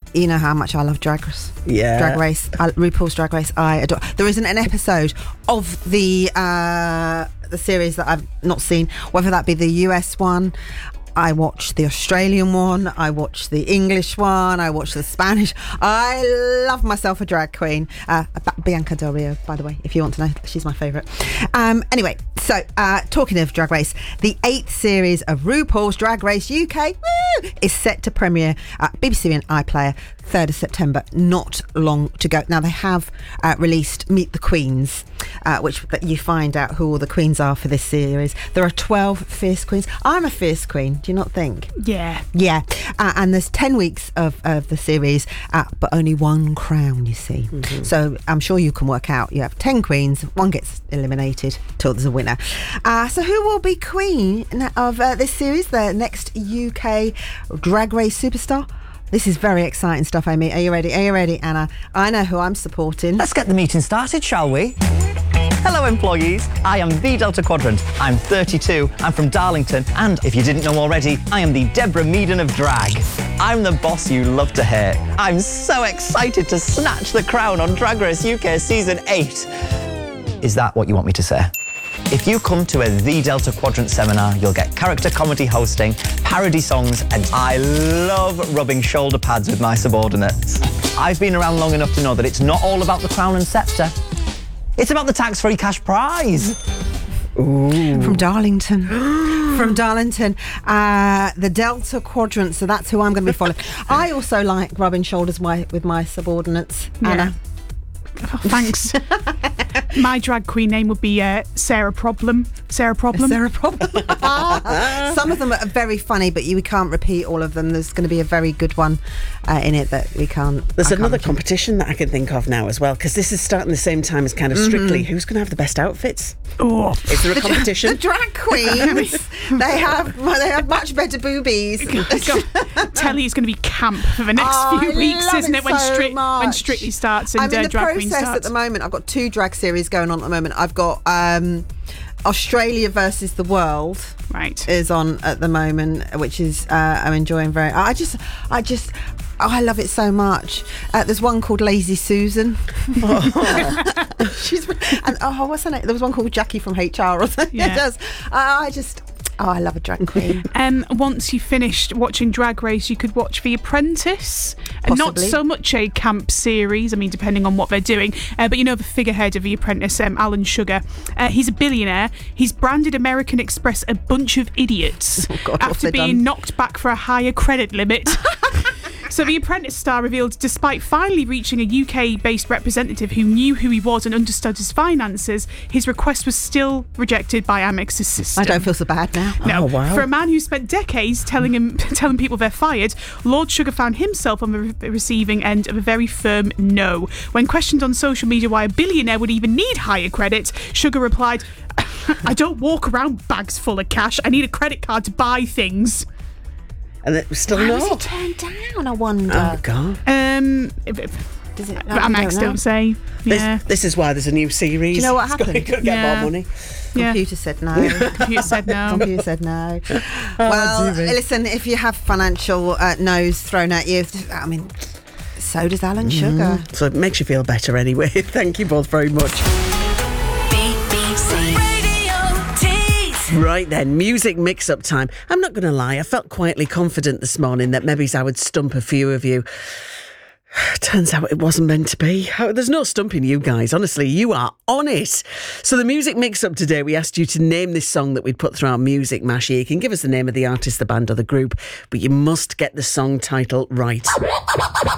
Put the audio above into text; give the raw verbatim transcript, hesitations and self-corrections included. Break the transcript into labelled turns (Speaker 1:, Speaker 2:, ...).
Speaker 1: you know how much I love Drag Race.
Speaker 2: Yeah.
Speaker 1: Drag Race. I, RuPaul's Drag Race. I adore. There isn't an episode of the uh, the series that I've not seen, whether that be the U S one. I watched the Australian one, I watched the English one, I watched the Spanish. I love myself a drag queen. Uh, Bianca Del Rio, by the way, if you want to know. She's my favourite. Um, anyway, so uh, talking of Drag Race, the eighth series of RuPaul's Drag Race U K woo, is set to premiere at B B C and iPlayer third of September, not long to go. Now, they have uh, released Meet the Queens, uh, which you find out who all the queens are for this series. There are twelve fierce queens. I'm a fierce queen, do you not think?
Speaker 3: Yeah.
Speaker 1: Yeah. Uh, and there's ten weeks of, of the series, uh, but only one crown, you see. Mm-hmm. So I'm sure you can work out. You have ten queens, one gets eliminated till there's a winner. Uh, so who will be queen of uh, this series, the next U K Drag Race superstar? This is very exciting stuff, Amy. Are you ready? Are you ready, Anna? I know who I'm supporting.
Speaker 4: Let's get the meeting started, shall we? Hello, employees. I am the Delta Quadrant. I'm thirty-two, I'm from Darlington, and if you didn't know already, I am the Deborah Meaden of drag. I'm the boss you love to hate. I'm so excited to snatch the crown on Drag Race U K Season eight. Is that what you want me to say? If you come to a The Delta Quadrant seminar, you'll get character comedy hosting, parody songs, and I love rubbing shoulder pads with my subordinates. I've been around long enough to know that it's not all about the crown and sceptre. It's about the tax-free cash prize.
Speaker 1: Ooh. From Darlington. From Darlington. Uh, the Delta Quadrant, so that's who I'm going to be following. I also like rubbing shoulders my, with my subordinates,
Speaker 3: yeah.
Speaker 1: Anna.
Speaker 3: Oh, thanks. My drag queen name would be uh, Sarah Problem. Sarah Problem.
Speaker 1: Sarah Problem. Some of them are very funny, but you, we can't repeat all of them. There's going to be a very good one uh, in it that we can't.
Speaker 2: There's
Speaker 1: I
Speaker 2: another
Speaker 1: can't
Speaker 2: competition that I can think of now as well, because this is starting the same time as kind of Strictly. Mm-hmm. Who's going to have the best outfits?
Speaker 3: Oh,
Speaker 2: is there a competition?
Speaker 1: The drag queens. they have they have much better boobies.
Speaker 3: Telly is going to be camp for the next
Speaker 1: oh,
Speaker 3: few
Speaker 1: I
Speaker 3: weeks,
Speaker 1: love
Speaker 3: isn't it?
Speaker 1: it
Speaker 3: When,
Speaker 1: so
Speaker 3: Stri-
Speaker 1: much.
Speaker 3: when Strictly starts and
Speaker 1: I'm in
Speaker 3: uh,
Speaker 1: the
Speaker 3: drag queen
Speaker 1: process
Speaker 3: starts.
Speaker 1: at the moment. I've got two drag series going on at the moment. I've got um, Australia versus the World.
Speaker 3: Right.
Speaker 1: Is on at the moment, which is uh, I'm enjoying very. I just, I just. Oh, I love it so much. Uh, there's one called Lazy Susan. Oh. She's and oh, what's her name? There was one called Jackie from H R or something.
Speaker 3: Yeah.
Speaker 1: It does. Uh, I just. Oh, I love a drag queen.
Speaker 3: Um, once you finished watching Drag Race, you could watch The Apprentice. Uh, not so much a camp series, I mean, depending on what they're doing. Uh, but you know the figurehead of The Apprentice, um, Alan Sugar. Uh, he's a billionaire. He's branded American Express a bunch of idiots
Speaker 1: oh God,
Speaker 3: after being
Speaker 1: done?
Speaker 3: knocked back for a higher credit limit. So The Apprentice star revealed despite finally reaching a U K-based representative who knew who he was and understood his finances, his request was still rejected by Amex's system.
Speaker 1: I don't feel so bad now.
Speaker 3: No,
Speaker 2: oh, wow.
Speaker 3: For a man who spent decades telling him, telling people they're fired, Lord Sugar found himself on the re- receiving end of a very firm no. When questioned on social media why a billionaire would even need higher credit, Sugar replied, "I don't walk around bags full of cash. I need a credit card to buy things."
Speaker 2: And it was still
Speaker 1: Why
Speaker 2: no.
Speaker 1: was he turned down, I wonder?
Speaker 2: Oh, God.
Speaker 3: Um, if, if,
Speaker 1: Does it? No,
Speaker 3: Amex
Speaker 1: don't,
Speaker 3: don't say. Yeah.
Speaker 2: This, this is why there's a new series.
Speaker 1: Do you know what
Speaker 2: It's got-
Speaker 1: happened?
Speaker 2: You've got to get
Speaker 3: Yeah.
Speaker 2: more money.
Speaker 3: Yeah.
Speaker 1: Computer said no.
Speaker 3: Computer said no.
Speaker 1: Computer said no. Well,
Speaker 2: dearie.
Speaker 1: listen, if you have financial uh, no's thrown at you, I mean, so does Alan Sugar.
Speaker 2: So it makes you feel better anyway. Thank you both very much.
Speaker 5: B B C Radio Tees.
Speaker 2: Right then, music mix-up time. I'm not going to lie, I felt quietly confident this morning that maybe I would stump a few of you. Turns out it wasn't meant to be. There's no stumping you guys. Honestly, you are on it. So the music mix-up today, we asked you to name this song that we'd put through our Music Mash. You can give us the name of the artist, the band or the group, but you must get the song title right.